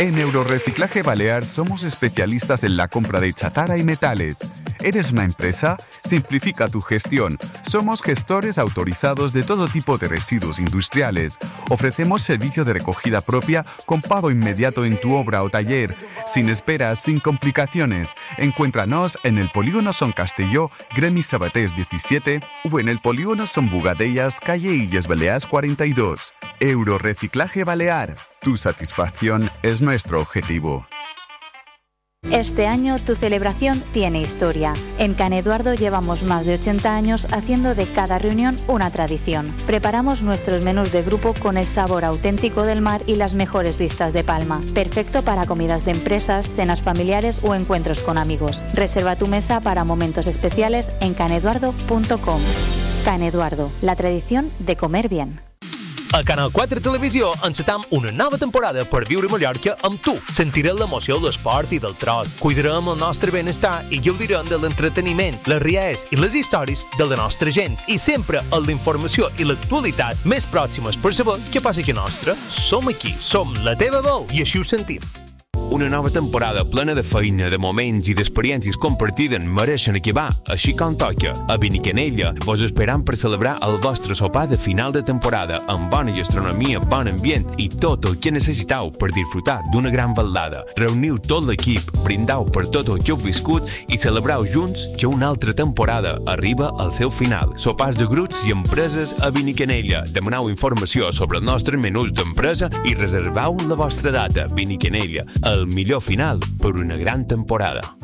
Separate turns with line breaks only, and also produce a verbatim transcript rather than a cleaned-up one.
En Eurorreciclaje Balear somos especialistas en la compra de chatarra y metales. ¿Eres una empresa? Simplifica tu gestión. Somos gestores autorizados de todo tipo de residuos industriales. Ofrecemos servicio de recogida propia con pago inmediato en tu obra o taller, sin esperas, sin complicaciones. Encuéntranos en el Polígono Son Castelló, Gremi Sabatés diecisiete o en el Polígono Son Bugadellas, calle Illes Balears cuarenta y dos. Eurorreciclaje Balear. Tu satisfacción es nuestro objetivo.
Este año tu celebración tiene historia. En Can Eduardo llevamos más de ochenta años haciendo de cada reunión una tradición. Preparamos nuestros menús de grupo con el sabor auténtico del mar y las mejores vistas de Palma. Perfecto para comidas de empresas, cenas familiares o encuentros con amigos. Reserva tu mesa para momentos especiales en caneduardo punto com. Can Eduardo, la tradición de comer bien.
A Canal quatre Televisió encetam una nova temporada per viure Mallorca amb tu. Sentirem l'emoció de l'esport i del trot. Cuidarem el nostre benestar i gaudirem de l'entreteniment, les riades i les històries de la nostra gent. I sempre amb la informació i l'actualitat més pròximes per saber què passa aquí nostra. Som aquí, som la teva veu i així ho sentim.
Una nova temporada plena de feina, de moments i d'experiències compartides mereixen acabar, així com toca. A Benicanella vos esperam per celebrar el vostre sopar de final de temporada amb bona gastronomia, bon ambient i tot el que necessiteu per disfrutar d'una gran velada. Reuniu tot l'equip, brindau per tot el que heu viscut i celebreu junts que una altra temporada arriba al seu final. Sopars de grups i empreses a Benicanella. Demaneu informació sobre els nostres menús d'empresa i reserveu la vostra data. Benicanella, el millor final per una gran temporada.